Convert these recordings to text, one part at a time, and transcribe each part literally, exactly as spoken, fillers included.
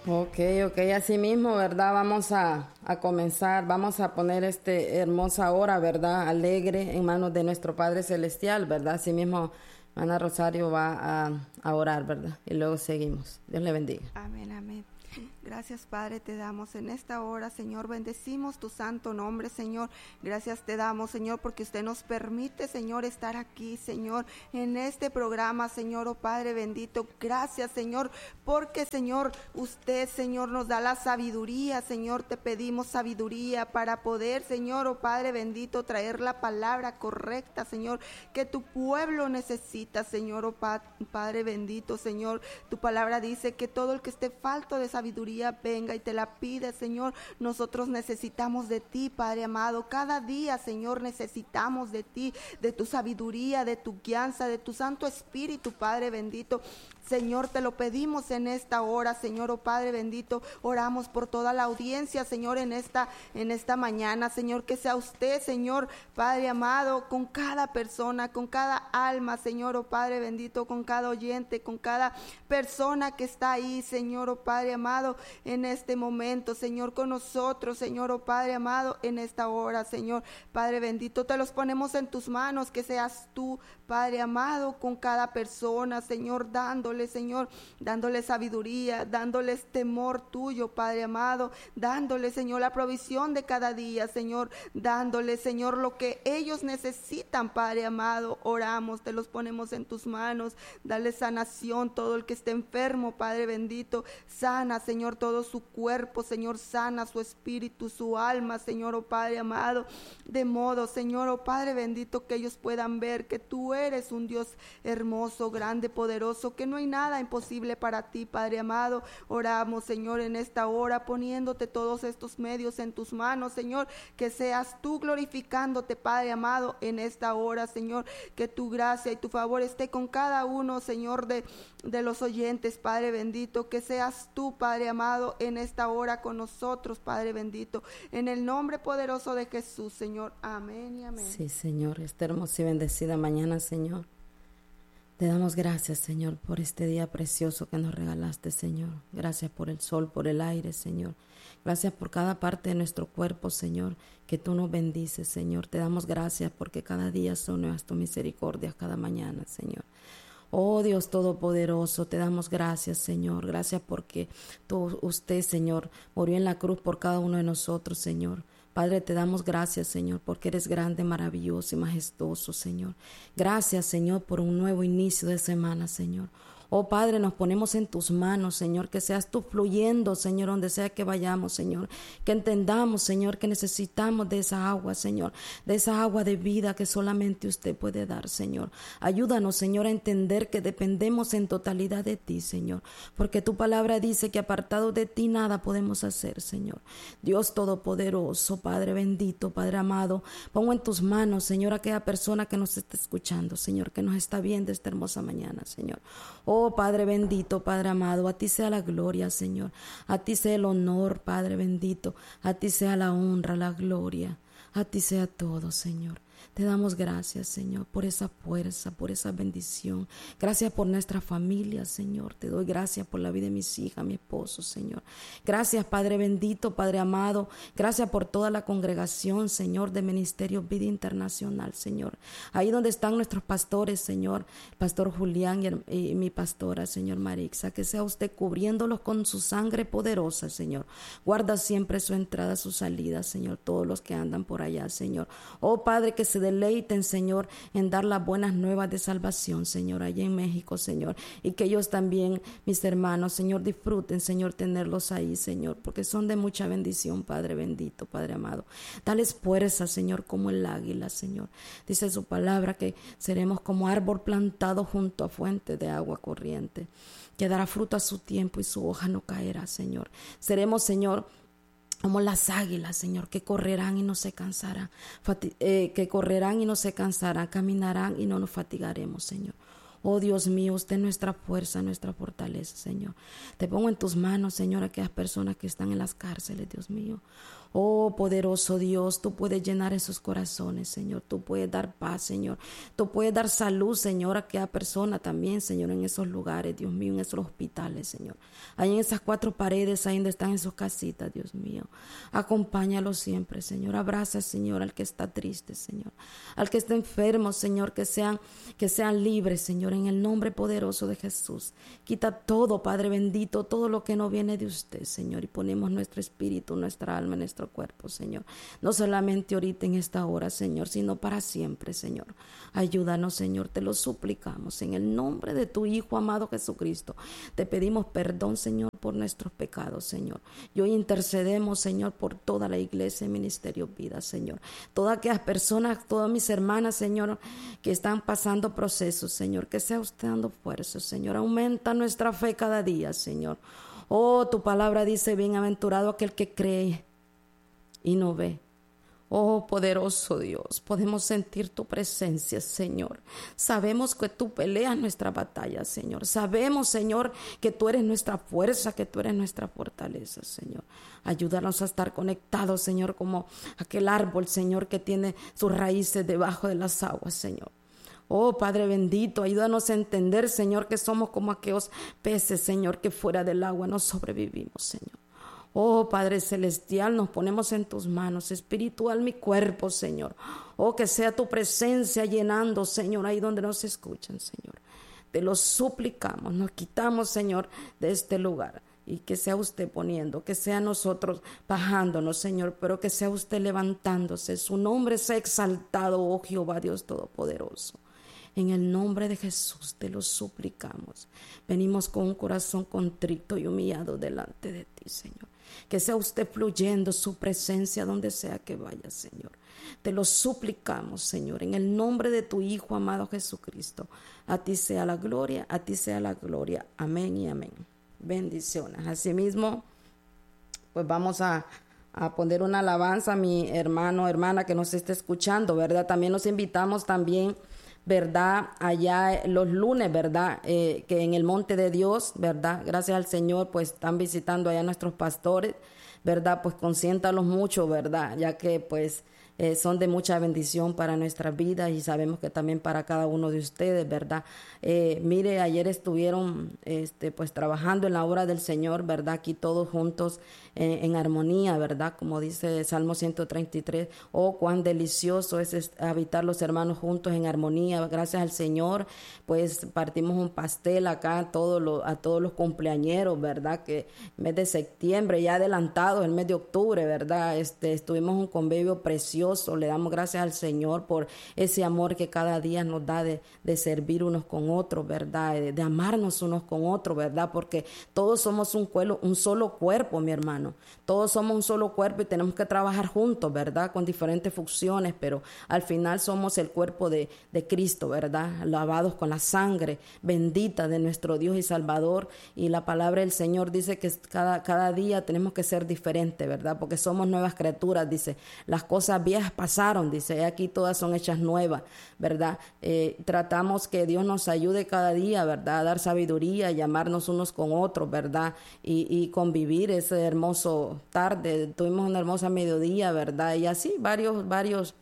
Ok, ok, así mismo, ¿verdad? Vamos a, a comenzar, vamos a poner este hermosa hora, ¿verdad? Alegre en manos de nuestro Padre Celestial, ¿verdad? Así mismo, Ana Rosario va a, a orar, ¿verdad? Y luego seguimos. Dios le bendiga. Amén, amén. Gracias, Padre, te damos en esta hora, Señor, bendecimos tu santo nombre, Señor. Gracias te damos, Señor, porque usted nos permite, Señor, estar aquí, Señor, en este programa, Señor, oh Padre bendito. Gracias, Señor, porque, Señor, usted, Señor, nos da la sabiduría, Señor. Te pedimos sabiduría para poder, Señor, oh Padre bendito, traer la palabra correcta, Señor, que tu pueblo necesita, Señor, oh pa- Padre bendito, Señor. Tu palabra dice que todo el que esté falto de sabiduría venga y te la pide, Señor. Nosotros necesitamos de ti, Padre amado. Cada día, Señor, necesitamos de ti, de tu sabiduría, de tu guianza, de tu Santo Espíritu, Padre bendito. Señor, te lo pedimos en esta hora, Señor, oh Padre bendito. Oramos por toda la audiencia, Señor, en esta, en esta mañana, Señor, que sea usted, Señor, Padre amado, con cada persona, con cada alma, Señor, oh Padre bendito, con cada oyente, con cada persona que está ahí, Señor, oh Padre amado, en este momento, Señor, con nosotros, Señor, oh Padre amado, en esta hora, Señor, Padre bendito, te los ponemos en tus manos, que seas tú, Padre amado, con cada persona, Señor, dándole, Señor, dándole sabiduría, dándoles temor tuyo, Padre amado, dándole, Señor, la provisión de cada día, Señor, dándole, Señor, lo que ellos necesitan, Padre amado. Oramos, te los ponemos en tus manos, dale sanación, todo el que esté enfermo, Padre bendito, sana, Señor, todo su cuerpo, Señor, sana su espíritu, su alma, Señor, oh Padre amado, de modo, Señor, oh Padre bendito, que ellos puedan ver que tú eres un Dios hermoso, grande, poderoso, que no hay nada imposible para ti, Padre amado. Oramos, Señor, en esta hora, poniéndote todos estos medios en tus manos, Señor, que seas tú glorificándote, Padre amado, en esta hora, Señor, que tu gracia y tu favor esté con cada uno, Señor, de, de los oyentes, Padre bendito, que seas tú, Padre amado, en esta hora con nosotros, Padre bendito, en el nombre poderoso de Jesús, Señor, amén y amén. Sí, Señor, esta hermosa y bendecida mañana, Señor. Te damos gracias, Señor, por este día precioso que nos regalaste, Señor. Gracias por el sol, por el aire, Señor. Gracias por cada parte de nuestro cuerpo, Señor, que tú nos bendices, Señor. Te damos gracias porque cada día son nuevas tus misericordias, cada mañana, Señor. Oh Dios Todopoderoso, te damos gracias, Señor. Gracias porque tú, usted, Señor, murió en la cruz por cada uno de nosotros, Señor. Padre, te damos gracias, Señor, porque eres grande, maravilloso y majestuoso, Señor. Gracias, Señor, por un nuevo inicio de semana, Señor. Oh Padre, nos ponemos en tus manos, Señor, que seas tú fluyendo, Señor, donde sea que vayamos, Señor. Que entendamos, Señor, que necesitamos de esa agua, Señor, de esa agua de vida que solamente usted puede dar, Señor. Ayúdanos, Señor, a entender que dependemos en totalidad de ti, Señor, porque tu palabra dice que apartado de ti nada podemos hacer, Señor. Dios Todopoderoso, Padre bendito, Padre amado, pongo en tus manos, Señor, a aquella persona que nos está escuchando, Señor, que nos está viendo esta hermosa mañana, Señor. Oh Padre bendito, Padre amado, a ti sea la gloria, Señor. A ti sea el honor, Padre bendito. A ti sea la honra, la gloria. A ti sea todo, Señor. Te damos gracias, Señor, por esa fuerza, por esa bendición. Gracias por nuestra familia, Señor. Te doy gracias por la vida de mis hijas, mi esposo, Señor. Gracias, Padre bendito, Padre amado. Gracias por toda la congregación, Señor, de Ministerio Vida Internacional, Señor. Ahí donde están nuestros pastores, Señor, Pastor Julián y, y mi pastora, Señor Marixa. Que sea usted cubriéndolos con su sangre poderosa, Señor. Guarda siempre su entrada, su salida, Señor. Todos los que andan por allá, Señor. Oh, Padre, que se deleiten, Señor, en dar las buenas nuevas de salvación, Señor, allá en México, Señor, y que ellos también, mis hermanos, Señor, disfruten, Señor, tenerlos ahí, Señor, porque son de mucha bendición, Padre bendito, Padre amado. Dales fuerza, Señor, como el águila, Señor. Dice su palabra que seremos como árbol plantado junto a fuente de agua corriente, que dará fruto a su tiempo y su hoja no caerá, Señor. Seremos, Señor, como las águilas, Señor, que correrán y no se cansarán, Fati- eh, que correrán y no se cansarán, caminarán y no nos fatigaremos, Señor. Oh Dios mío, usted es nuestra fuerza, nuestra fortaleza, Señor. Te pongo en tus manos, Señor, aquellas personas que están en las cárceles, Dios mío. Oh, poderoso Dios, tú puedes llenar esos corazones, Señor. Tú puedes dar paz, Señor. Tú puedes dar salud, Señor, a aquella persona también, Señor, en esos lugares, Dios mío, en esos hospitales, Señor. Ahí en esas cuatro paredes, ahí donde están en sus casitas, Dios mío. Acompáñalo siempre, Señor. Abraza, Señor, al que está triste, Señor. Al que está enfermo, Señor, que sean, que sean libres, Señor, en el nombre poderoso de Jesús. Quita todo, Padre bendito, todo lo que no viene de usted, Señor, y ponemos nuestro espíritu, nuestra alma, nuestro cuerpo, Señor. No solamente ahorita en esta hora, Señor, sino para siempre, Señor. Ayúdanos, Señor, te lo suplicamos en el nombre de tu Hijo amado Jesucristo. Te pedimos perdón, Señor, por nuestros pecados, Señor. Y hoy intercedemos, Señor, por toda la iglesia y ministerio Vida, Señor. Todas aquellas personas, todas mis hermanas, Señor, que están pasando procesos, Señor, que sea usted dando fuerza, Señor. Aumenta nuestra fe cada día, Señor. Oh, tu palabra dice, bienaventurado aquel que cree y no ve. Oh, poderoso Dios, podemos sentir tu presencia, Señor. Sabemos que tú peleas nuestra batalla, Señor. Sabemos, Señor, que tú eres nuestra fuerza, que tú eres nuestra fortaleza, Señor. Ayúdanos a estar conectados, Señor, como aquel árbol, Señor, que tiene sus raíces debajo de las aguas, Señor. Oh, Padre bendito, ayúdanos a entender, Señor, que somos como aquellos peces, Señor, que fuera del agua no sobrevivimos, Señor. Oh, Padre celestial, nos ponemos en tus manos, espiritual mi cuerpo, Señor. Oh, que sea tu presencia llenando, Señor, ahí donde nos escuchan, Señor. Te lo suplicamos, nos quitamos, Señor, de este lugar. Y que sea usted poniendo, que sea nosotros bajándonos, Señor, pero que sea usted levantándose. Su nombre sea exaltado, oh Jehová Dios Todopoderoso. En el nombre de Jesús te lo suplicamos. Venimos con un corazón contrito y humillado delante de ti, Señor. Que sea usted fluyendo su presencia donde sea que vaya, Señor. Te lo suplicamos, Señor, en el nombre de tu Hijo amado Jesucristo. A ti sea la gloria, a ti sea la gloria. Amén y amén. Bendiciones. Asimismo, pues vamos a, a poner una alabanza a mi hermano, hermana que nos esté escuchando, ¿verdad? También nos invitamos también, ¿verdad? Allá los lunes, ¿verdad? Eh, que en el Monte de Dios, ¿verdad? Gracias al Señor, pues están visitando allá nuestros pastores, ¿verdad? Pues consiéntalos mucho, ¿verdad? Ya que pues eh, son de mucha bendición para nuestras vidas y sabemos que también para cada uno de ustedes, ¿verdad? Eh, mire, ayer estuvieron este, pues trabajando en la obra del Señor, ¿verdad? Aquí todos juntos eh, en armonía, ¿verdad? Como dice Salmo ciento treinta y tres, oh, cuán delicioso es, es habitar los hermanos juntos en armonía. Gracias al Señor, pues partimos un pastel acá a todos los, a todos los cumpleañeros, ¿verdad? Que mes de septiembre, ya adelantado el mes de octubre, ¿verdad? Este, estuvimos un convivio precioso. Le damos gracias al Señor por ese amor que cada día nos da de, de servir unos con otros, ¿verdad? De, de amarnos unos con otros, ¿verdad? Porque todos somos un, cuelo, un solo cuerpo, mi hermano. Todos somos un solo cuerpo y tenemos que trabajar juntos, ¿verdad? Con diferentes funciones, pero al final somos el cuerpo de, de Cristo, ¿verdad? Lavados con la sangre bendita de nuestro Dios y Salvador. Y la palabra del Señor dice que cada, cada día tenemos que ser diferentes, ¿verdad? Porque somos nuevas criaturas, dice. Las cosas viejas pasaron, dice. Aquí todas son hechas nuevas, ¿verdad? Eh, tratamos que Dios nos ayude cada día, ¿verdad? A dar sabiduría, llamarnos unos con otros, ¿verdad? Y, y convivir ese hermoso tarde. Tuvimos una hermosa mediodía, ¿verdad? Y así varios, varios,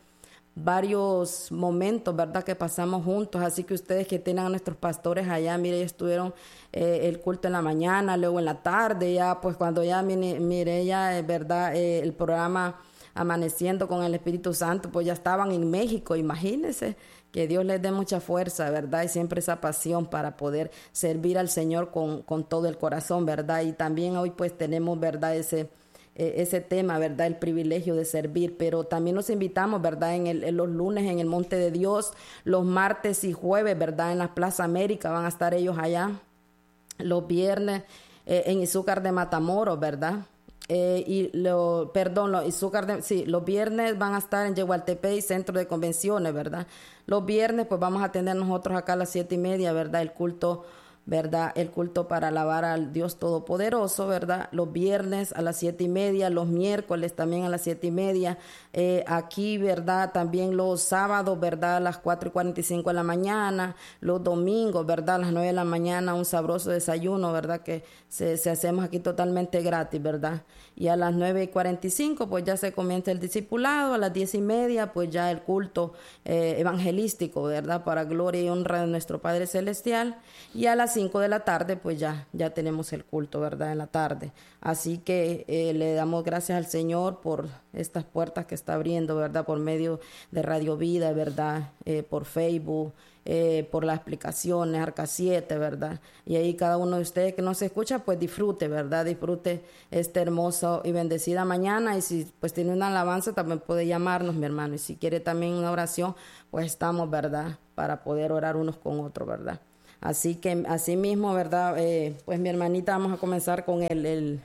varios momentos, ¿verdad? Que pasamos juntos. Así que ustedes que tienen a nuestros pastores allá, mire, estuvieron eh, el culto en la mañana, luego en la tarde, ya pues cuando ya mire, mire ya, ¿verdad? Eh, el programa Amaneciendo con el Espíritu Santo, pues ya estaban en México, imagínense. Que Dios les dé mucha fuerza, ¿verdad? Y siempre esa pasión para poder servir al Señor con, con todo el corazón, ¿verdad? Y también hoy pues tenemos, ¿verdad? Ese, eh, ese tema, ¿verdad? El privilegio de servir, pero también los invitamos, ¿verdad? En, el, en los lunes en el Monte de Dios, los martes y jueves, ¿verdad? En la Plaza América van a estar ellos allá. Los viernes eh, en Izúcar de Matamoros, ¿verdad? Eh, y lo, perdón, los, Izúcar de, sí, los viernes van a estar en Yehualtepec, Centro de Convenciones, ¿verdad? Los viernes pues vamos a tener nosotros acá a las siete y media, ¿verdad? El culto ¿verdad? El culto para alabar al Dios Todopoderoso, ¿verdad? Los viernes a las siete y media, los miércoles también a las siete y media, eh, aquí, ¿verdad? También los sábados, ¿verdad? A las cuatro y cuarenta y cinco de la mañana, los domingos, ¿verdad? A las nueve de la mañana, un sabroso desayuno, ¿verdad? Que se, se hacemos aquí totalmente gratis, ¿verdad? Y a las nueve y cuarenta y cinco, pues ya se comienza el discipulado, a las diez y media, pues ya el culto eh, evangelístico, ¿verdad? Para gloria y honra de nuestro Padre Celestial. Y a las cinco de la tarde, pues ya, ya tenemos el culto, ¿verdad? En la tarde. Así que eh, le damos gracias al Señor por estas puertas que está abriendo, ¿verdad? Por medio de Radio Vida, ¿verdad? Eh, por Facebook, eh, por las aplicaciones, Arca siete, ¿verdad? Y ahí cada uno de ustedes que nos escucha, pues disfrute, ¿verdad? Disfrute esta hermosa y bendecida mañana. Y si pues tiene una alabanza, también puede llamarnos, mi hermano. Y si quiere también una oración, pues estamos, ¿verdad? Para poder orar unos con otros, ¿verdad? Así que, así mismo, ¿verdad? Eh, pues mi hermanita, vamos a comenzar con el, el,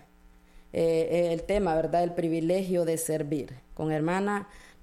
eh, el tema, ¿verdad? El privilegio de servir. Con hermana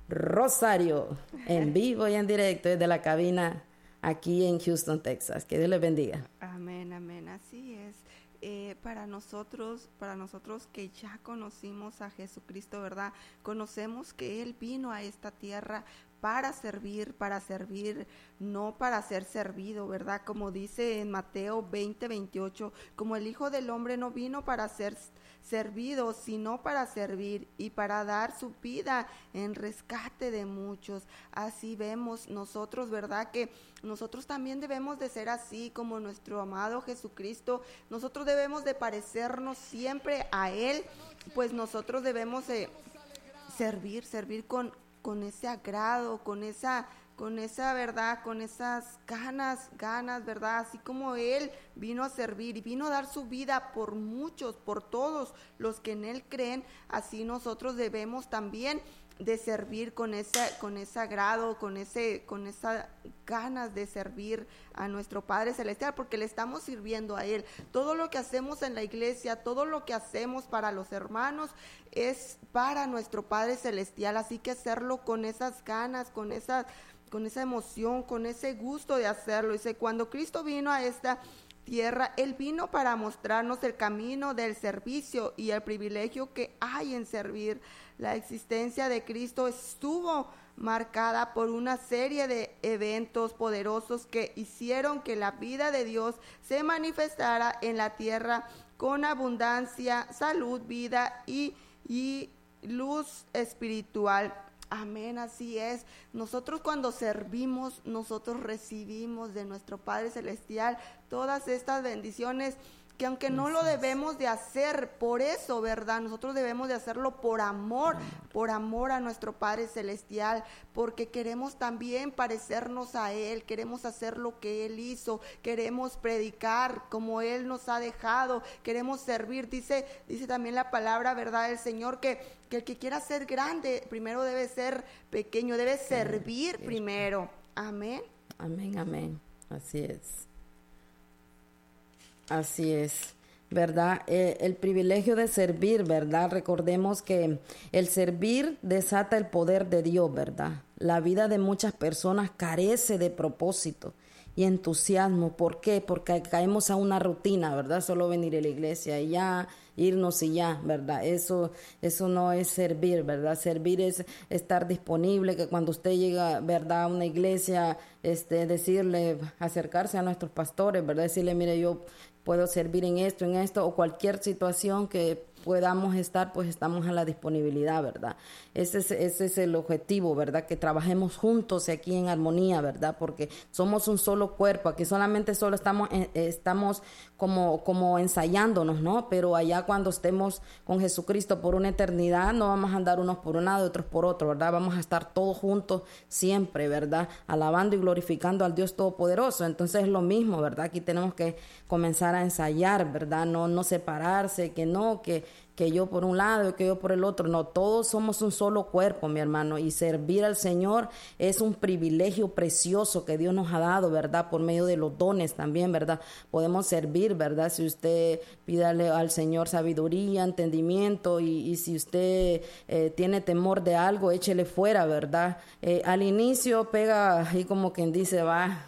Rosario, en vivo y en directo desde la cabina aquí en Houston, Texas. Que Dios les bendiga. Amén, amén. Así es. Eh, para nosotros, para nosotros que ya conocimos a Jesucristo, ¿verdad? Conocemos que Él vino a esta tierra para servir, para servir, no para ser servido, ¿verdad? Como dice en Mateo veinte, veintiocho, como el Hijo del Hombre no vino para ser servido, sino para servir y para dar su vida en rescate de muchos. Así vemos nosotros, ¿verdad? Que nosotros también debemos de ser así como nuestro amado Jesucristo. Nosotros debemos de parecernos siempre a Él, pues nosotros debemos de servir, servir con con ese agrado, con esa, con esa verdad, con esas ganas, ganas, verdad, así como Él vino a servir y vino a dar su vida por muchos, por todos los que en Él creen, así nosotros debemos también de servir con ese, con ese agrado, con ese, con esas ganas de servir a nuestro Padre Celestial, porque le estamos sirviendo a Él. Todo lo que hacemos en la iglesia, todo lo que hacemos para los hermanos, es para nuestro Padre Celestial, así que hacerlo con esas ganas, con esa, con esa emoción, con ese gusto de hacerlo. Dice, cuando Cristo vino a esta tierra, Él vino para mostrarnos el camino del servicio y el privilegio que hay en servir. La existencia de Cristo estuvo marcada por una serie de eventos poderosos que hicieron que la vida de Dios se manifestara en la tierra con abundancia, salud, vida y, y luz espiritual. Amén, así es. Nosotros cuando servimos, nosotros recibimos de nuestro Padre Celestial todas estas bendiciones que aunque no lo debemos de hacer por eso, ¿verdad? Nosotros debemos de hacerlo por amor, por amor a nuestro Padre Celestial, porque queremos también parecernos a Él, queremos hacer lo que Él hizo, queremos predicar como Él nos ha dejado, queremos servir. Dice, dice también la palabra, ¿verdad? El Señor que, que el que quiera ser grande, primero debe ser pequeño, debe servir primero. Amén. Amén, amén. Así es. Así es, ¿verdad? Eh, el privilegio de servir, ¿verdad? Recordemos que el servir desata el poder de Dios, ¿verdad? La vida de muchas personas carece de propósito y entusiasmo. ¿Por qué? Porque caemos a una rutina, ¿verdad? Solo venir a la iglesia y ya, irnos y ya, ¿verdad? Eso, eso no es servir, ¿verdad? Servir es estar disponible, que cuando usted llega, ¿verdad? A una iglesia, este, decirle, acercarse a nuestros pastores, ¿verdad? Decirle, mire, yo puedo servir en esto, en esto, o cualquier situación que podamos estar, pues estamos a la disponibilidad, ¿verdad? Ese es, ese es el objetivo, ¿verdad? Que trabajemos juntos aquí en armonía, ¿verdad? Porque somos un solo cuerpo, aquí solamente solo estamos, eh, estamos como, como ensayándonos, ¿no? Pero allá cuando estemos con Jesucristo por una eternidad, no vamos a andar unos por un lado y otros por otro, ¿verdad? Vamos a estar todos juntos siempre, ¿verdad? Alabando y glorificando al Dios Todopoderoso. Entonces es lo mismo, ¿verdad? Aquí tenemos que comenzar a ensayar, ¿verdad? No, no separarse, que no, que que yo por un lado y que yo por el otro. No, todos somos un solo cuerpo, mi hermano, y servir al Señor es un privilegio precioso que Dios nos ha dado, ¿verdad? Por medio de los dones también, ¿verdad? Podemos servir, ¿verdad? Si usted pídale al Señor sabiduría, entendimiento, y, y si usted eh, tiene temor de algo, échele fuera, ¿verdad? Eh, al inicio pega ahí como quien dice, va, como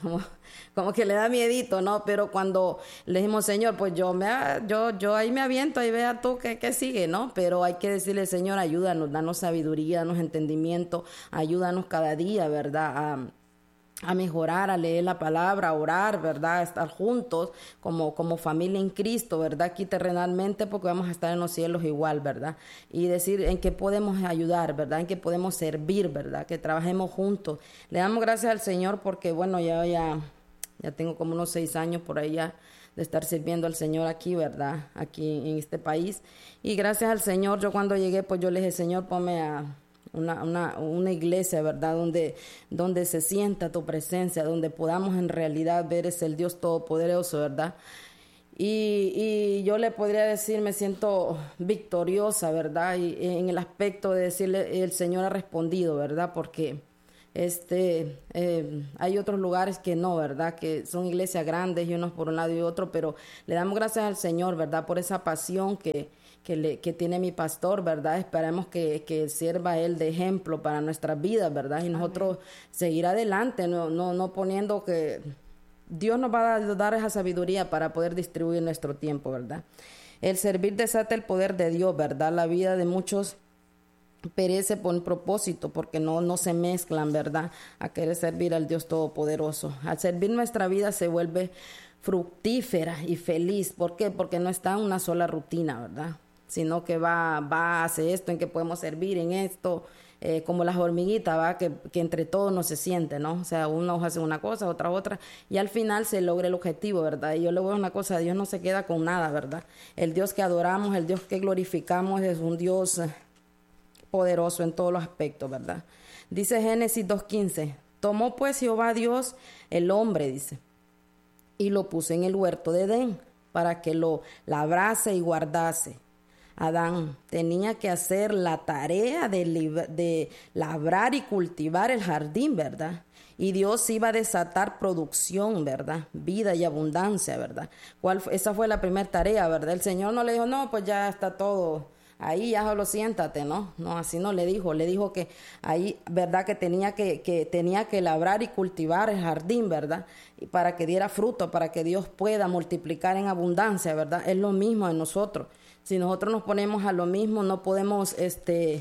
como que le da miedito, ¿no? Pero cuando le dijimos, Señor, pues yo me yo yo ahí me aviento, ahí vea tú qué, qué sigue, ¿no? Pero hay que decirle, Señor, ayúdanos, danos sabiduría, danos entendimiento, ayúdanos cada día, ¿verdad? A, a mejorar, a leer la palabra, a orar, ¿verdad? A estar juntos como, como familia en Cristo, ¿verdad? Aquí terrenalmente, porque vamos a estar en los cielos igual, ¿verdad? Y decir en qué podemos ayudar, ¿verdad? En qué podemos servir, ¿verdad? Que trabajemos juntos. Le damos gracias al Señor porque, bueno, ya, ya, ya tengo como unos seis años por ahí ya de estar sirviendo al Señor aquí, ¿verdad? Aquí en este país. Y gracias al Señor, yo cuando llegué, pues yo le dije, Señor, ponme a... Una, una, una iglesia, ¿verdad? Donde, donde se sienta tu presencia, donde podamos en realidad ver es el Dios Todopoderoso, ¿verdad? Y, y yo le podría decir, me siento victoriosa, ¿verdad? Y en el aspecto de decirle, el Señor ha respondido, ¿verdad? Porque este eh, hay otros lugares que no, ¿verdad? Que son iglesias grandes y unos por un lado y otro, pero le damos gracias al Señor, ¿verdad? Por esa pasión que Que, le, que tiene mi pastor, ¿verdad? Esperemos que, que sirva él de ejemplo para nuestras vidas, ¿verdad? Y nosotros Amén. Seguir adelante, no, no, no poniendo que Dios nos va a dar esa sabiduría para poder distribuir nuestro tiempo, ¿verdad? El servir desata el poder de Dios, ¿verdad? La vida de muchos perece por un propósito, porque no, no se mezclan, ¿verdad? A querer servir al Dios Todopoderoso. Al servir nuestra vida se vuelve fructífera y feliz. ¿Por qué? Porque no está en una sola rutina, ¿verdad? Sino que va, va a hacer esto, en que podemos servir, en esto, eh, como las hormiguitas, ¿va? Que, que entre todos no se siente, ¿no? O sea, unos hacen una cosa, otra otra, y al final se logra el objetivo, ¿verdad? Y yo le voy a una cosa, Dios no se queda con nada, ¿verdad? El Dios que adoramos, el Dios que glorificamos es un Dios poderoso en todos los aspectos, ¿verdad? Dice Génesis dos quince, tomó pues Jehová Dios el hombre, dice, y lo puso en el huerto de Edén, para que lo labrase y guardase. Adán tenía que hacer la tarea de, de labrar y cultivar el jardín, ¿verdad? Y Dios iba a desatar producción, ¿verdad? Vida y abundancia, ¿verdad? ¿Cuál fue? Esa fue la primera tarea, ¿verdad? El Señor no le dijo, no, pues ya está todo ahí, ya solo siéntate, ¿no? No, así no le dijo. Le dijo que ahí, ¿verdad? Que tenía que, que tenía que labrar y cultivar el jardín, ¿verdad? Y para que diera fruto, para que Dios pueda multiplicar en abundancia, ¿verdad? Es lo mismo en nosotros. Si nosotros nos ponemos a lo mismo, no podemos este,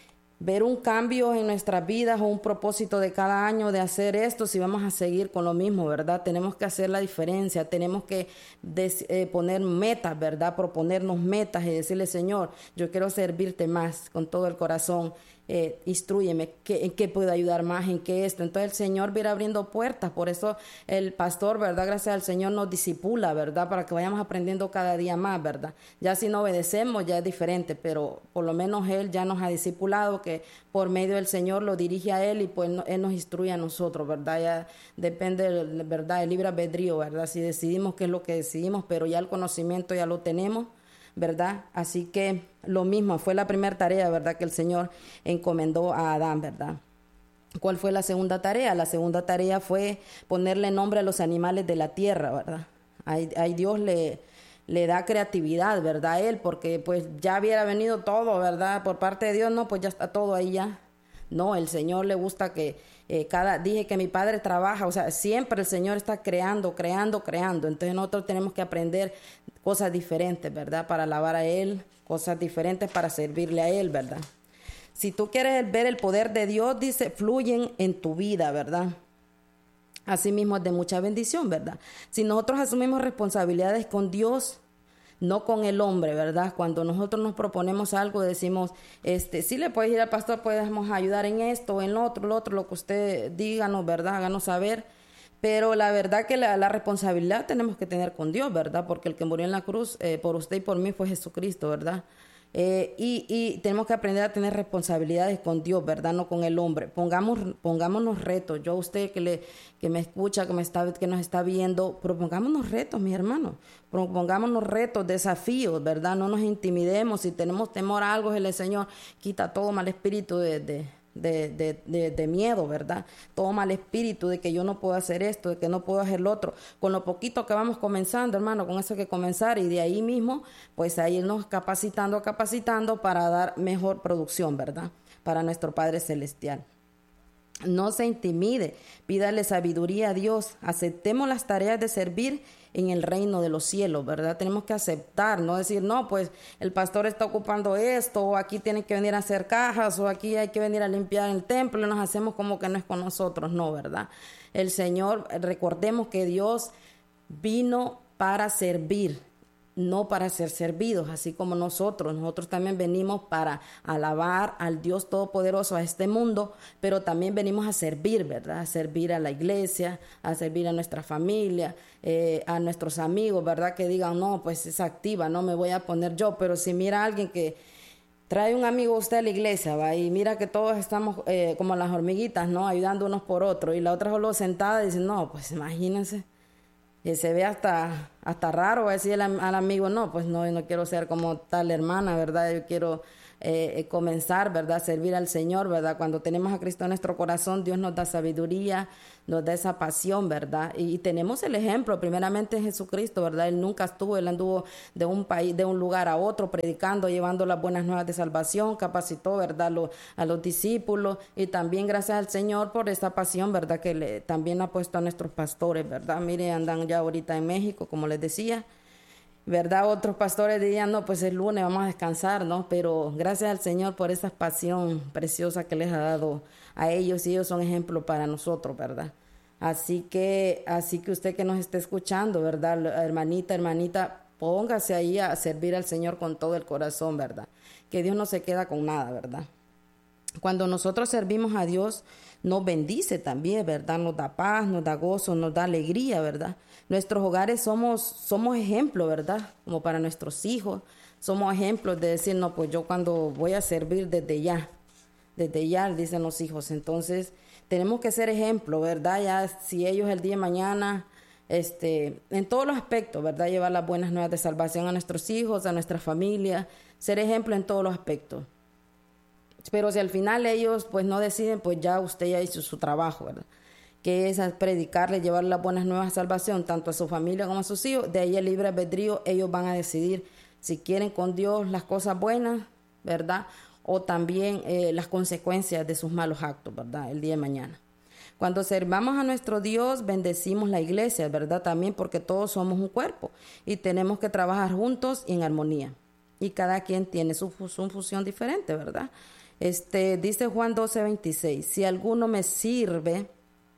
ver un cambio en nuestras vidas o un propósito de cada año de hacer esto si vamos a seguir con lo mismo, ¿verdad? Tenemos que hacer la diferencia, tenemos que des, eh, poner metas, ¿verdad? Proponernos metas y decirle, Señor, yo quiero servirte más con todo el corazón. Eh, instrúyeme, ¿qué, en qué puedo ayudar más, en qué esto. Entonces el Señor viene abriendo puertas, por eso el pastor, ¿verdad? Gracias al Señor nos disipula, ¿verdad? Para que vayamos aprendiendo cada día más, ¿verdad? Ya si no obedecemos ya es diferente, pero por lo menos Él ya nos ha discipulado, que por medio del Señor lo dirige a Él y pues no, Él nos instruye a nosotros, ¿verdad? Ya depende, ¿verdad? El libre albedrío, ¿verdad? Si decidimos qué es lo que decidimos, pero ya el conocimiento ya lo tenemos, ¿verdad? Así que lo mismo, fue la primera tarea, ¿verdad? Que el Señor encomendó a Adán, ¿verdad? ¿Cuál fue la segunda tarea? La segunda tarea fue ponerle nombre a los animales de la tierra, ¿verdad? Ahí, ahí Dios le, le da creatividad, ¿verdad? A él, porque pues ya hubiera venido todo, ¿verdad? Por parte de Dios, no, pues ya está todo ahí ya. No, el Señor le gusta que eh, cada, dije que mi padre trabaja, o sea, siempre el Señor está creando, creando, creando. Entonces nosotros tenemos que aprender cosas diferentes, ¿verdad? Para alabar a Él, cosas diferentes para servirle a Él, ¿verdad? Si tú quieres ver el poder de Dios, dice, fluyen en tu vida, ¿verdad? Asimismo es de mucha bendición, ¿verdad? Si nosotros asumimos responsabilidades con Dios, no con el hombre, ¿verdad? Cuando nosotros nos proponemos algo, decimos, este, sí le puedes ir al pastor, podemos ayudar en esto, en lo otro, lo otro, lo que usted díganos, ¿verdad? Háganos saber. Pero la verdad que la, la responsabilidad tenemos que tener con Dios, ¿verdad? Porque el que murió en la cruz eh, por usted y por mí fue Jesucristo, ¿verdad? Eh, y, y tenemos que aprender a tener responsabilidades con Dios, ¿verdad? No con el hombre. Pongamos, pongámonos retos. Yo a usted que le que me escucha, que me está que nos está viendo, propongámonos retos, mis hermanos. Propongámonos retos, desafíos, ¿verdad? No nos intimidemos. Si tenemos temor a algo, el Señor quita todo mal espíritu de, de, de, de, de, de miedo, ¿verdad? Todo mal espíritu de que yo no puedo hacer esto, de que no puedo hacer lo otro. Con lo poquito que vamos comenzando, hermano, con eso hay que comenzar y de ahí mismo, pues ahí irnos capacitando, capacitando para dar mejor producción, ¿verdad? Para nuestro Padre Celestial. No se intimide, pídale sabiduría a Dios, aceptemos las tareas de servir en el reino de los cielos, ¿verdad? Tenemos que aceptar, no decir, no, pues el pastor está ocupando esto, o aquí tienen que venir a hacer cajas, o aquí hay que venir a limpiar el templo, y nos hacemos como que no es con nosotros, no, ¿verdad? El Señor, recordemos que Dios vino para servir, no para ser servidos, así como nosotros. Nosotros también venimos para alabar al Dios Todopoderoso, a este mundo, pero también venimos a servir, ¿verdad? A servir a la iglesia, a servir a nuestra familia, eh, a nuestros amigos, ¿verdad? Que digan, no, pues es activa, no me voy a poner yo, pero si mira a alguien que trae un amigo a usted a la iglesia, va, y mira que todos estamos eh, como las hormiguitas, ¿no? Ayudando unos por otros, y la otra solo sentada y dice, no, pues imagínense. Y se ve hasta, hasta raro, va a decir al, al amigo, no, pues no, yo no quiero ser como tal hermana, ¿verdad? Yo quiero eh, comenzar, ¿verdad? Servir al Señor, ¿verdad? Cuando tenemos a Cristo en nuestro corazón, Dios nos da sabiduría, nos da esa pasión, ¿verdad? Y, y tenemos el ejemplo, primeramente en Jesucristo, ¿verdad? Él nunca estuvo, él anduvo de un país, de un lugar a otro, predicando, llevando las buenas nuevas de salvación, capacitó, ¿verdad? Lo, a los discípulos, y también gracias al Señor por esa pasión, ¿verdad? Que le, también ha puesto a nuestros pastores, ¿verdad? Mire, andan ya ahorita en México, como les decía, ¿verdad? Otros pastores dirían, no, pues el lunes vamos a descansar, ¿no? Pero gracias al Señor por esa pasión preciosa que les ha dado a ellos, y ellos son ejemplo para nosotros, ¿verdad? Así que, así que usted que nos esté escuchando, ¿verdad? Hermanita, hermanita, póngase ahí a servir al Señor con todo el corazón, ¿verdad? Que Dios no se queda con nada, ¿verdad? Cuando nosotros servimos a Dios, nos bendice también, ¿verdad? Nos da paz, nos da gozo, nos da alegría, ¿verdad? Nuestros hogares somos, somos ejemplo, ¿verdad? Como para nuestros hijos, somos ejemplos de decir, no, pues yo cuando voy a servir desde ya, desde ya, dicen los hijos. Entonces, tenemos que ser ejemplo, ¿verdad? Ya si ellos el día de mañana, este, en todos los aspectos, ¿verdad? Llevar las buenas nuevas de salvación a nuestros hijos, a nuestra familia, ser ejemplo en todos los aspectos. Pero si al final ellos pues no deciden, pues ya usted ya hizo su trabajo, ¿verdad? Que es predicarle, llevar las buenas nuevas de salvación tanto a su familia como a sus hijos. De ahí el libre albedrío, ellos van a decidir si quieren con Dios las cosas buenas, ¿verdad? O también eh, las consecuencias de sus malos actos, ¿verdad? El día de mañana. Cuando servamos a nuestro Dios, bendecimos la iglesia, ¿verdad? También porque todos somos un cuerpo y tenemos que trabajar juntos y en armonía. Y cada quien tiene su, su función diferente, ¿verdad? Este, dice Juan doce veintiséis, si alguno me sirve,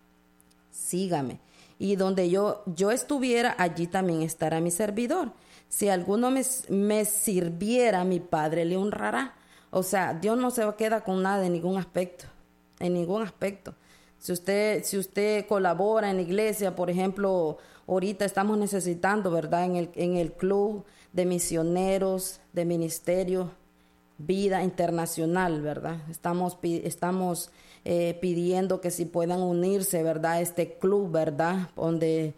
sígame. Y donde yo, yo estuviera, allí también estará mi servidor. Si alguno me, me sirviera, mi Padre le honrará. O sea, Dios no se queda con nada en ningún aspecto, en ningún aspecto. Si usted, si usted colabora en la iglesia, por ejemplo, ahorita estamos necesitando, ¿verdad? En el, en el club de misioneros, de ministerio, Vida Internacional, ¿verdad? Estamos, estamos eh, pidiendo que si puedan unirse, ¿verdad? A este club, ¿verdad? Donde,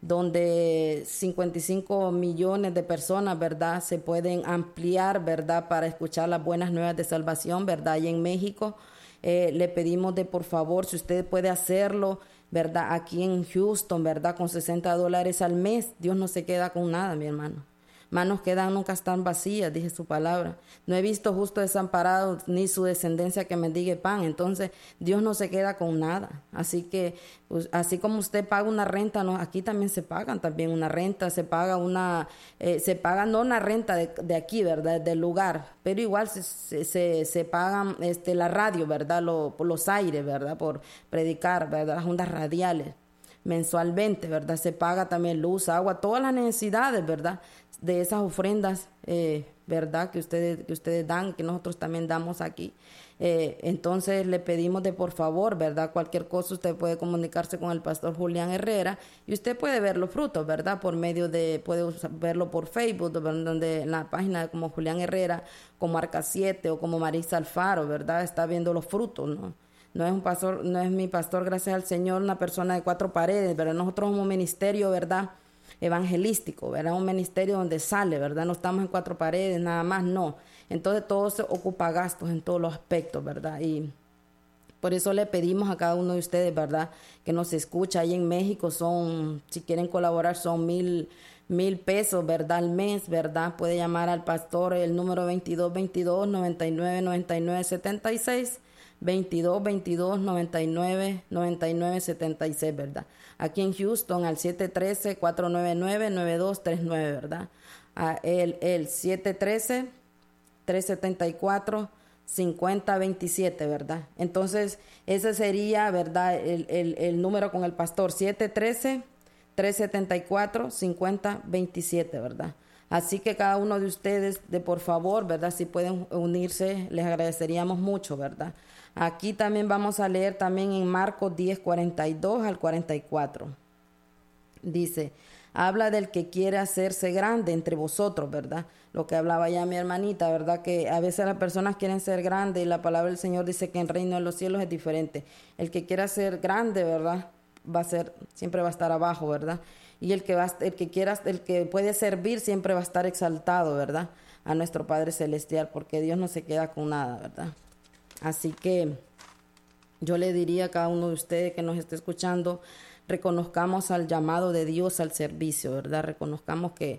donde cincuenta y cinco millones de personas, ¿verdad? Se pueden ampliar, ¿verdad? Para escuchar las buenas nuevas de salvación, ¿verdad? Y en México eh, le pedimos de por favor, si usted puede hacerlo, ¿verdad? Aquí en Houston, ¿verdad? Con sesenta dólares al mes, Dios no se queda con nada, mi hermano. Manos que dan nunca están vacías, dije su palabra. No he visto justo desamparado ni su descendencia que mendigue pan. Entonces, Dios no se queda con nada. Así que, pues, así como usted paga una renta, no, aquí también se pagan también una renta, se paga una, eh, se paga no una renta de, de aquí, ¿verdad? Del lugar, pero igual se, se, se, se pagan este, la radio, ¿verdad? Lo, por los aires, ¿verdad? Por predicar, ¿verdad? Las ondas radiales. Mensualmente, ¿verdad? Se paga también luz, agua, todas las necesidades, ¿verdad? De esas ofrendas, eh, ¿verdad? Que ustedes, que ustedes dan, que nosotros también damos aquí. Eh, entonces le pedimos de por favor, ¿verdad? Cualquier cosa usted puede comunicarse con el pastor Julián Herrera y usted puede ver los frutos, ¿verdad? Por medio de, puede verlo por Facebook, donde en la página como Julián Herrera, como Arca siete o como Marisa Alfaro, ¿verdad? Está viendo los frutos, ¿no? No es un pastor, no es mi pastor, gracias al Señor, una persona de cuatro paredes, ¿verdad? Nosotros somos un ministerio, ¿verdad? Evangelístico, ¿verdad? Un ministerio donde sale, ¿verdad? No estamos en cuatro paredes, nada más, no. Entonces todo se ocupa gastos en todos los aspectos, ¿verdad? Y por eso le pedimos a cada uno de ustedes, ¿verdad? Que nos escucha ahí en México, son, si quieren colaborar, son mil, mil pesos, ¿verdad? Al mes, ¿verdad? Puede llamar al pastor el número veintidós veintidós noventa y nueve noventa y nueve setenta y seis, veintidós veintidós noventa y nueve noventa y nueve setenta y seis, ¿verdad? Aquí en Houston al siete uno tres, cuatro nueve nueve, nueve dos tres nueve, ¿verdad? A el, el siete uno tres, tres siete cuatro, cinco cero dos siete, ¿verdad? Entonces, ese sería, ¿verdad? El, el, el número con el pastor, siete uno tres, tres siete cuatro, cinco cero dos siete, ¿verdad? Así que cada uno de ustedes, de por favor, ¿verdad? Si pueden unirse, les agradeceríamos mucho, ¿verdad? Aquí también vamos a leer también en Marcos diez, cuarenta y dos al cuarenta y cuatro. Dice, habla del que quiere hacerse grande entre vosotros, ¿verdad? Lo que hablaba ya mi hermanita, ¿verdad? Que a veces las personas quieren ser grandes y la palabra del Señor dice que en el reino de los cielos es diferente. El que quiera ser grande, ¿verdad? Va a ser, siempre va a estar abajo, ¿verdad? Y el que va, el que quiera, el que puede servir siempre va a estar exaltado, ¿verdad? A nuestro Padre Celestial, porque Dios no se queda con nada, ¿verdad? Así que yo le diría a cada uno de ustedes que nos esté escuchando, reconozcamos al llamado de Dios al servicio, ¿verdad? Reconozcamos que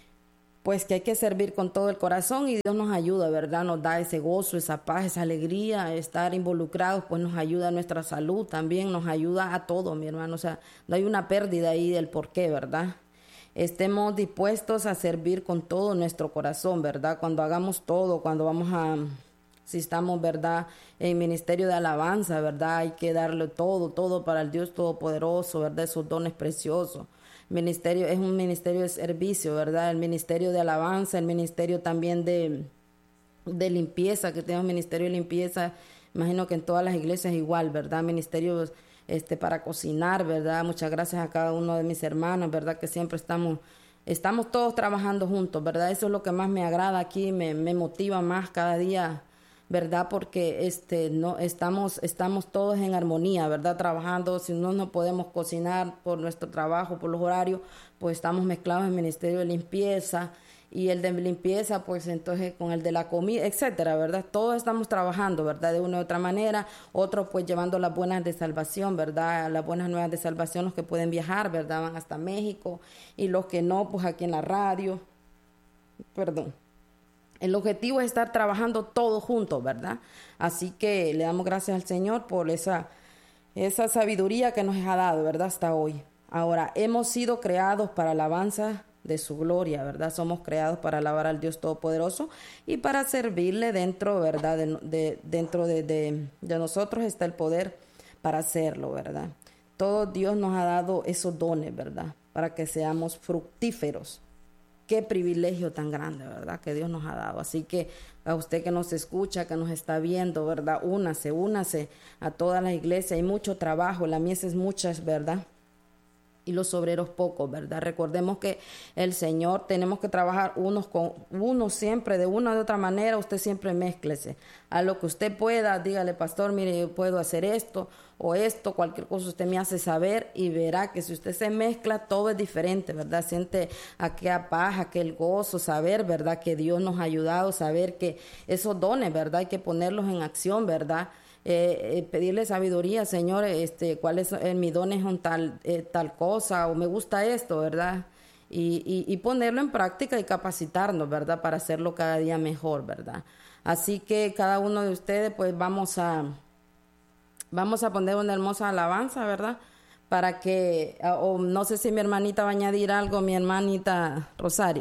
pues que hay que servir con todo el corazón y Dios nos ayuda, ¿verdad? Nos da ese gozo, esa paz, esa alegría, estar involucrados, pues nos ayuda a nuestra salud también, nos ayuda a todo, mi hermano. O sea, no hay una pérdida ahí del por qué, ¿verdad? Estemos dispuestos a servir con todo nuestro corazón, ¿verdad? Cuando hagamos todo, cuando vamos a, si estamos, ¿verdad?, en ministerio de alabanza, ¿verdad? Hay que darle todo, todo para el Dios Todopoderoso, ¿verdad? Esos dones preciosos. Ministerio es un ministerio de servicio, ¿verdad? El ministerio de alabanza, el ministerio también de, de limpieza, que tenemos ministerio de limpieza, imagino que en todas las iglesias igual, ¿verdad? Ministerios este, para cocinar, ¿verdad? Muchas gracias a cada uno de mis hermanos, ¿verdad? Que siempre estamos, estamos todos trabajando juntos, ¿verdad? Eso es lo que más me agrada aquí, me, me motiva más cada día, ¿verdad? Porque este no estamos estamos todos en armonía, ¿verdad? Trabajando, si no no podemos cocinar por nuestro trabajo, por los horarios, pues estamos mezclados en el ministerio de limpieza y el de limpieza, pues entonces con el de la comida, etcétera, ¿verdad? Todos estamos trabajando, ¿verdad? De una u otra manera, otros pues llevando las buenas de salvación, ¿verdad? Las buenas nuevas de salvación, los que pueden viajar, ¿verdad? Van hasta México y los que no, pues aquí en la radio, perdón. El objetivo es estar trabajando todos juntos, ¿verdad? Así que le damos gracias al Señor por esa, esa sabiduría que nos ha dado, ¿verdad? Hasta hoy. Ahora, hemos sido creados para alabanza de su gloria, ¿verdad? Somos creados para alabar al Dios Todopoderoso y para servirle dentro, ¿verdad? De, de, dentro de, de, de nosotros está el poder para hacerlo, ¿verdad? Todo Dios nos ha dado esos dones, ¿verdad? Para que seamos fructíferos. Qué privilegio tan grande, ¿verdad? Que Dios nos ha dado. Así que a usted que nos escucha, que nos está viendo, ¿verdad? Únase, únase a todas las iglesias. Hay mucho trabajo, la mies es muchas, ¿verdad? Y los obreros pocos, ¿verdad? Recordemos que el Señor, tenemos que trabajar unos con unos siempre, de una u otra manera, usted siempre mézclese. A lo que usted pueda, dígale, pastor, mire, yo puedo hacer esto o esto, cualquier cosa usted me hace saber y verá que si usted se mezcla, todo es diferente, ¿verdad? Siente aquella paz, aquel gozo, saber, ¿verdad? Que Dios nos ha ayudado, saber que esos dones, ¿verdad? Hay que ponerlos en acción, ¿verdad? Eh, eh, pedirle sabiduría, Señor, este, cuál es eh, mi don es un tal, eh, tal cosa, o me gusta esto, ¿verdad? Y, y, y ponerlo en práctica y capacitarnos, ¿verdad? Para hacerlo cada día mejor, ¿verdad? Así que cada uno de ustedes, pues vamos a, vamos a poner una hermosa alabanza, ¿verdad? Para que, o no sé si mi hermanita va a añadir algo, mi hermanita Rosario.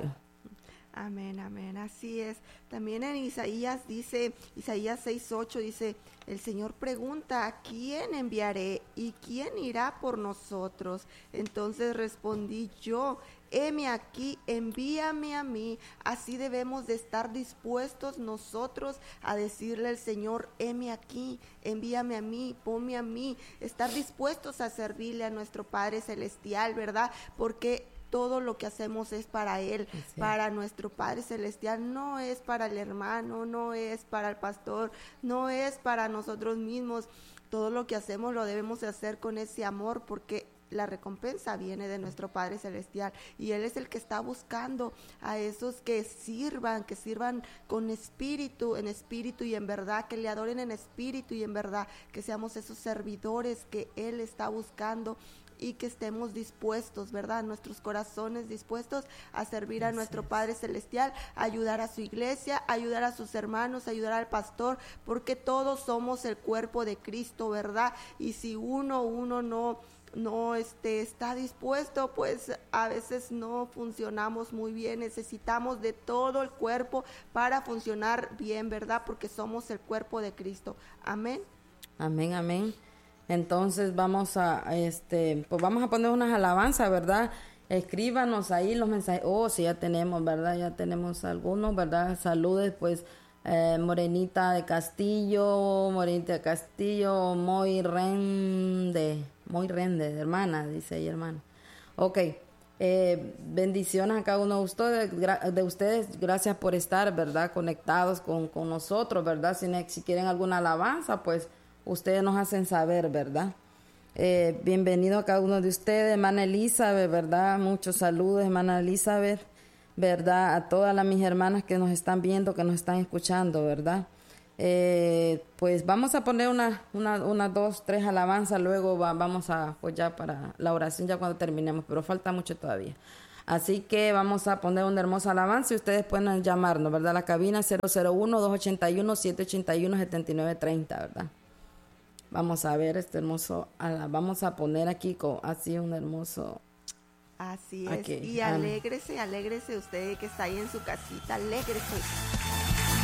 Amén, amén, así es. También en Isaías dice, Isaías seis ocho dice, el Señor pregunta, ¿a quién enviaré y quién irá por nosotros? Entonces respondí yo, heme aquí, envíame a mí. Así debemos de estar dispuestos nosotros a decirle al Señor, heme aquí, envíame a mí, ponme a mí. Estar dispuestos a servirle a nuestro Padre Celestial, ¿verdad? Porque todo lo que hacemos es para Él, sí, para nuestro Padre Celestial, no es para el hermano, no es para el pastor, no es para nosotros mismos. Todo lo que hacemos lo debemos de hacer con ese amor, porque la recompensa viene de nuestro Padre Celestial y Él es el que está buscando a esos que sirvan, que sirvan con espíritu, en espíritu y en verdad, que le adoren en espíritu y en verdad, que seamos esos servidores que Él está buscando. y que estemos dispuestos, ¿verdad? Nuestros corazones dispuestos a servir a nuestro Padre Celestial, a ayudar a su iglesia, a ayudar a sus hermanos, a ayudar al pastor, porque todos somos el cuerpo de Cristo, ¿verdad? Y si uno, uno no... no este, está dispuesto, pues a veces no funcionamos muy bien. Necesitamos de todo el cuerpo para funcionar bien, ¿verdad? Porque somos el cuerpo de Cristo. Amén. Amén, amén. Entonces vamos a, este, pues vamos a poner unas alabanzas, ¿verdad? Escríbanos ahí los mensajes. Oh, sí, ya tenemos, ¿verdad? Ya tenemos algunos, ¿verdad? Saludes, pues, eh, Morenita de Castillo, Morenita de Castillo, Moy Rende, Moy Rende, hermana, dice ella, hermana. Ok, eh, bendiciones a cada uno de ustedes, de ustedes, gracias por estar, ¿verdad? Conectados con, con nosotros, ¿verdad? Si, si quieren alguna alabanza, pues, ustedes nos hacen saber, ¿verdad? Eh, bienvenido a cada uno de ustedes, hermana Elizabeth, ¿verdad? Muchos saludos, hermana Elizabeth, ¿verdad? A todas las mis hermanas que nos están viendo, que nos están escuchando, ¿verdad? Eh, pues vamos a poner una, una, una, dos, tres alabanzas, luego va, vamos a, pues ya para la oración, ya cuando terminemos, pero falta mucho todavía. Así que vamos a poner una hermosa alabanza y ustedes pueden llamarnos, ¿verdad? La cabina cero cero uno, dos ocho uno, siete ocho uno, siete nueve tres cero, ¿verdad? Vamos a ver este hermoso, vamos a poner aquí con, así un hermoso... Así es, okay. Y alégrese, alégrese usted que está ahí en su casita, alégrese.